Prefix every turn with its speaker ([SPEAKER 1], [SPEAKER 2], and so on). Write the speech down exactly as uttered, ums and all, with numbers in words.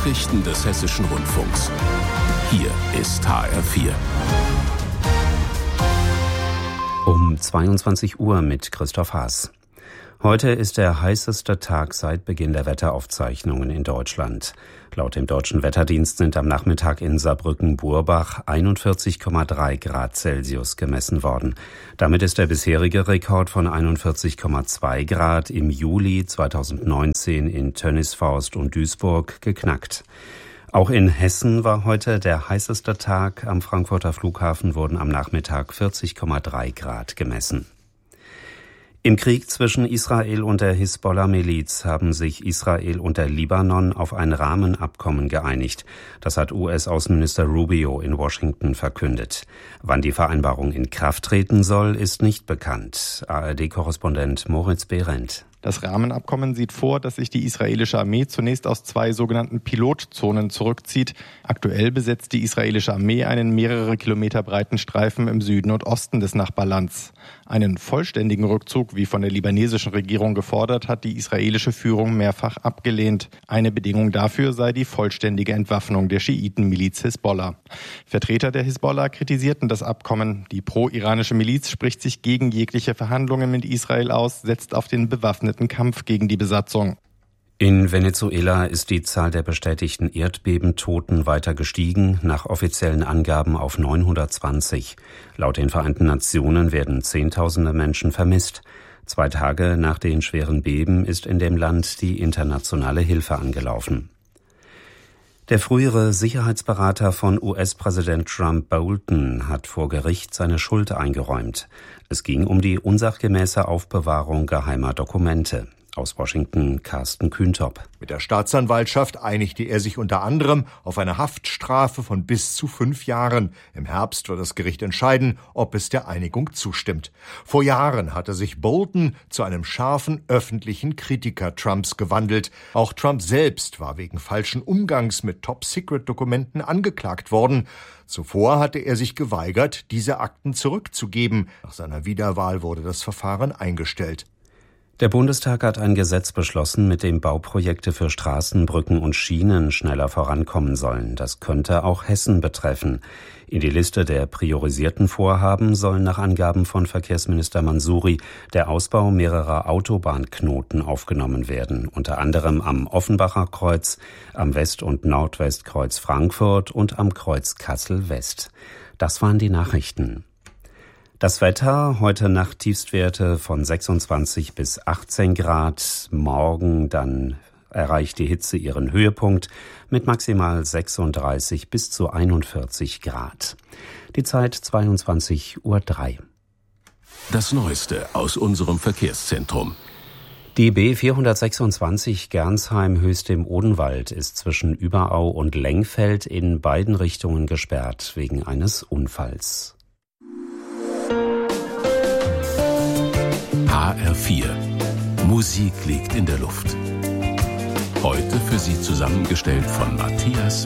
[SPEAKER 1] Nachrichten des Hessischen Rundfunks. Hier ist H R vier.
[SPEAKER 2] Um zweiundzwanzig Uhr mit Christoph Haas. Heute ist der heißeste Tag seit Beginn der Wetteraufzeichnungen in Deutschland. Laut dem Deutschen Wetterdienst sind am Nachmittag in Saarbrücken-Burbach einundvierzig Komma drei Grad Celsius gemessen worden. Damit ist der bisherige Rekord von einundvierzig Komma zwei Grad im Juli zweitausendneunzehn in Tönnisforst und Duisburg geknackt. Auch in Hessen war heute der heißeste Tag. Am Frankfurter Flughafen wurden am Nachmittag vierzig Komma drei Grad gemessen. Im Krieg zwischen Israel und der Hisbollah-Miliz haben sich Israel und der Libanon auf ein Rahmenabkommen geeinigt. Das hat U S-Außenminister Rubio in Washington verkündet. Wann die Vereinbarung in Kraft treten soll, ist nicht bekannt. A R D-Korrespondent Moritz Behrendt.
[SPEAKER 3] Das Rahmenabkommen sieht vor, dass sich die israelische Armee zunächst aus zwei sogenannten Pilotzonen zurückzieht. Aktuell besetzt die israelische Armee einen mehrere Kilometer breiten Streifen im Süden und Osten des Nachbarlands. Einen vollständigen Rückzug, wie von der libanesischen Regierung gefordert, hat die israelische Führung mehrfach abgelehnt. Eine Bedingung dafür sei die vollständige Entwaffnung der Schiitenmiliz Hisbollah. Vertreter der Hisbollah kritisierten das Abkommen. Die pro-iranische Miliz spricht sich gegen jegliche Verhandlungen mit Israel aus, setzt auf den bewaffneten Kampf gegen die Besatzung.
[SPEAKER 2] In Venezuela ist die Zahl der bestätigten Erdbebentoten weiter gestiegen, nach offiziellen Angaben auf neunhundertzwanzig. Laut den Vereinten Nationen werden Zehntausende Menschen vermisst. Zwei Tage nach den schweren Beben ist in dem Land die internationale Hilfe angelaufen. Der frühere Sicherheitsberater von U S-Präsident Trump, Bolton, hat vor Gericht seine Schuld eingeräumt. Es ging um die unsachgemäße Aufbewahrung geheimer Dokumente. Aus Washington Carsten Kühntop.
[SPEAKER 4] Mit der Staatsanwaltschaft einigte er sich unter anderem auf eine Haftstrafe von bis zu fünf Jahren. Im Herbst wird das Gericht entscheiden, ob es der Einigung zustimmt. Vor Jahren hatte sich Bolton zu einem scharfen öffentlichen Kritiker Trumps gewandelt. Auch Trump selbst war wegen falschen Umgangs mit Top-Secret-Dokumenten angeklagt worden. Zuvor hatte er sich geweigert, diese Akten zurückzugeben. Nach seiner Wiederwahl wurde das Verfahren eingestellt.
[SPEAKER 2] Der Bundestag hat ein Gesetz beschlossen, mit dem Bauprojekte für Straßen, Brücken und Schienen schneller vorankommen sollen. Das könnte auch Hessen betreffen. In die Liste der priorisierten Vorhaben sollen nach Angaben von Verkehrsminister Mansouri der Ausbau mehrerer Autobahnknoten aufgenommen werden, unter anderem am Offenbacher Kreuz, am West- und Nordwestkreuz Frankfurt und am Kreuz Kassel-West. Das waren die Nachrichten. Das Wetter, heute Nacht Tiefstwerte von sechsundzwanzig bis achtzehn Grad. Morgen dann erreicht die Hitze ihren Höhepunkt mit maximal sechsunddreißig bis zu einundvierzig Grad. Die Zeit zweiundzwanzig Uhr drei.
[SPEAKER 1] Das Neueste aus unserem Verkehrszentrum.
[SPEAKER 2] Die B vierhundertsechsundzwanzig Gernsheim-Höchst im Odenwald ist zwischen Überau und Lengfeld in beiden Richtungen gesperrt wegen eines Unfalls.
[SPEAKER 1] H R vier. Musik liegt in der Luft. Heute für Sie zusammengestellt von Matthias